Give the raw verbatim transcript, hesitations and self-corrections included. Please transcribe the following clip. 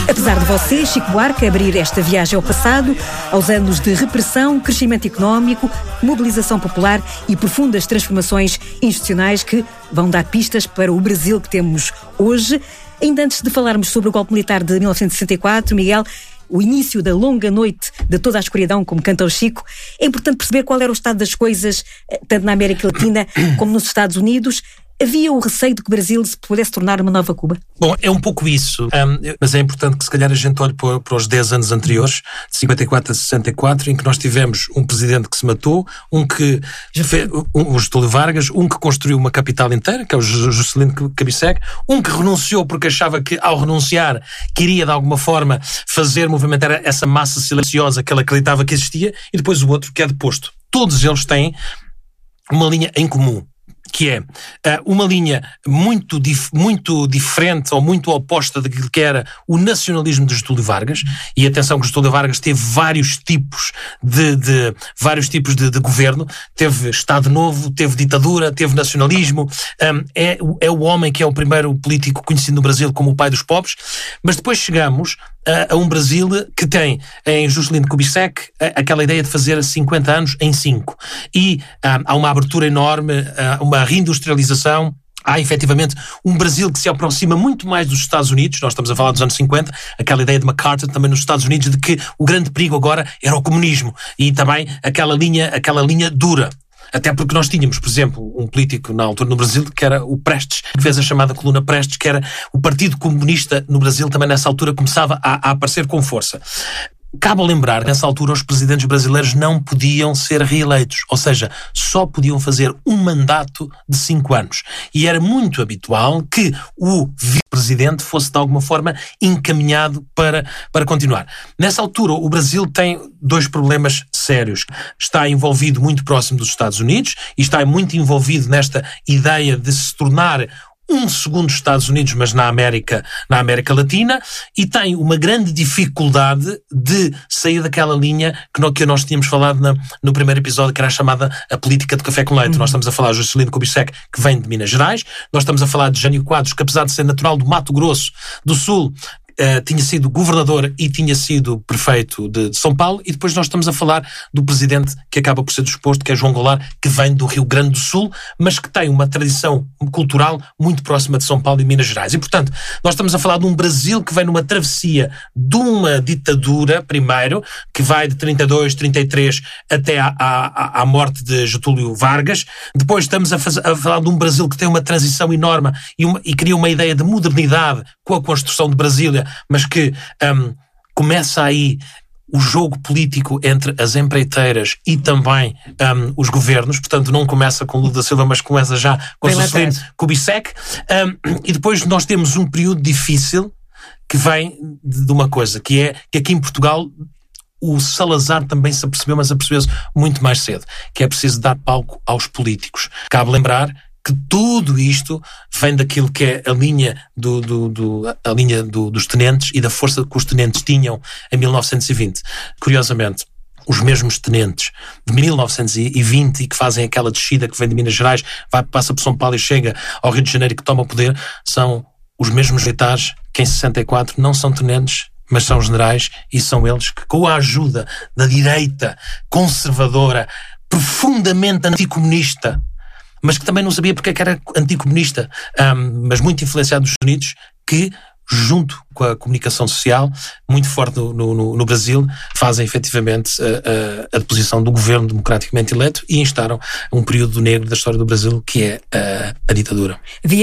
Apesar de você, Chico Buarque, abrir esta viagem ao passado, aos anos de repressão, crescimento económico, mobilização popular e profundas transformações institucionais que vão dar pistas para o Brasil que temos hoje. Ainda antes de falarmos sobre o golpe militar de mil novecentos e sessenta e quatro, Miguel, o início da longa noite de toda a escuridão, como canta o Chico, é importante perceber qual era o estado das coisas, tanto na América Latina como nos Estados Unidos. Havia o receio de que o Brasil se pudesse tornar uma nova Cuba? Bom, é um pouco isso, um, mas é importante que se calhar a gente olhe para, para os dez anos anteriores, de cinquenta e quatro a sessenta e quatro, em que nós tivemos um presidente que se matou, um que fez, um, o Getúlio Vargas, um que construiu uma capital inteira, que é o Juscelino Kubitschek, um que renunciou porque achava que ao renunciar queria de alguma forma fazer movimentar essa massa silenciosa que ele acreditava que existia, e depois o outro que é deposto. Todos eles têm uma linha em comum, que é uh, uma linha muito, dif- muito diferente ou muito oposta daquilo que era o nacionalismo de Getúlio Vargas. E atenção que Getúlio Vargas teve vários tipos de, de, vários tipos de, de governo. Teve Estado Novo, teve ditadura, teve nacionalismo. Um, é, é o homem que é o primeiro político conhecido no Brasil como o pai dos pobres. Mas depois chegamos a, a um Brasil que tem em Juscelino Kubitschek aquela ideia de fazer cinquenta anos em cinco. E um, há uma abertura enorme, uh, uma reindustrialização. Há efetivamente um Brasil que se aproxima muito mais dos Estados Unidos. Nós estamos a falar dos anos cinquenta, aquela ideia de MacArthur também nos Estados Unidos de que o grande perigo agora era o comunismo e também aquela linha, aquela linha dura. Até porque nós tínhamos, por exemplo, um político na altura no Brasil que era o Prestes, que fez a chamada coluna Prestes, que era o Partido Comunista no Brasil, também nessa altura começava a, a aparecer com força. Cabe lembrar, nessa altura, os presidentes brasileiros não podiam ser reeleitos, ou seja, só podiam fazer um mandato de cinco anos. E era muito habitual que o vice-presidente fosse, de alguma forma, encaminhado para, para continuar. Nessa altura, o Brasil tem dois problemas sérios. Está envolvido muito próximo dos Estados Unidos e está muito envolvido nesta ideia de se tornar um segundo Estados Unidos, mas na América, na América Latina, e tem uma grande dificuldade de sair daquela linha que, no, que nós tínhamos falado na, no primeiro episódio, que era a chamada a política de café com leite. Uhum. Nós estamos a falar de Juscelino Kubitschek, que vem de Minas Gerais, nós estamos a falar de Jânio Quadros, que apesar de ser natural do Mato Grosso do Sul, Uh, tinha sido governador e tinha sido prefeito de, de São Paulo, e depois nós estamos a falar do presidente que acaba por ser disposto, que é João Goulart, que vem do Rio Grande do Sul, mas que tem uma tradição cultural muito próxima de São Paulo e Minas Gerais. E, portanto, nós estamos a falar de um Brasil que vem numa travessia de uma ditadura, primeiro, que vai de trinta e dois, trinta e três até à, à, à morte de Getúlio Vargas. Depois estamos a, faz, a falar de um Brasil que tem uma transição enorme e, uma, e cria uma ideia de modernidade com a construção de Brasília, mas que um, começa aí o jogo político entre as empreiteiras e também um, os governos. Portanto, não começa com Lula da Silva, mas começa já com Juscelino Kubitschek. Um, e depois nós temos um período difícil que vem de uma coisa, que é que aqui em Portugal o Salazar também se apercebeu, mas apercebeu-se muito mais cedo, que é preciso dar palco aos políticos. Cabe lembrar que tudo isto vem daquilo que é a linha, do, do, do, a linha do, dos tenentes e da força que os tenentes tinham em mil novecentos e vinte. Curiosamente, os mesmos tenentes de mil novecentos e vinte e que fazem aquela descida que vem de Minas Gerais, vai, passa por São Paulo e chega ao Rio de Janeiro e que toma o poder, são os mesmos militares que em sessenta e quatro não são tenentes, mas são generais, e são eles que, com a ajuda da direita conservadora, profundamente anticomunista, mas que também não sabia porque é que era anticomunista, um, mas muito influenciado dos Estados Unidos, que, junto com a comunicação social, muito forte no, no, no Brasil, fazem efetivamente a, a, a deposição do governo democraticamente eleito e instauram um período negro da história do Brasil, que é a, a ditadura.